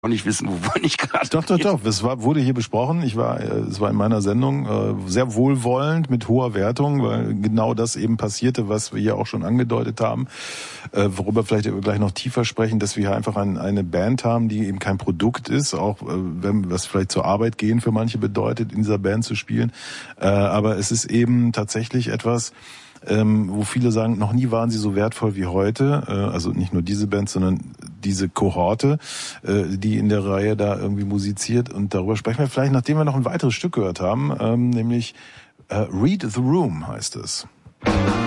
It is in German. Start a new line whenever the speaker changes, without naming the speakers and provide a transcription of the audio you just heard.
nicht wissen, wovon ich gerade
Doch. Wurde hier besprochen. Es war in meiner Sendung sehr wohlwollend, mit hoher Wertung, weil genau das eben passierte, was wir hier auch schon angedeutet haben, worüber vielleicht gleich noch tiefer sprechen, dass wir hier einfach eine Band haben, die eben kein Produkt ist, auch was vielleicht zur Arbeit gehen für manche bedeutet, in dieser Band zu spielen. Aber es ist eben tatsächlich etwas, wo viele sagen, noch nie waren sie so wertvoll wie heute. Also nicht nur diese Band, sondern diese Kohorte, die in der Reihe da irgendwie musiziert. Und darüber sprechen wir vielleicht, nachdem wir noch ein weiteres Stück gehört haben, nämlich Read the Room heißt es.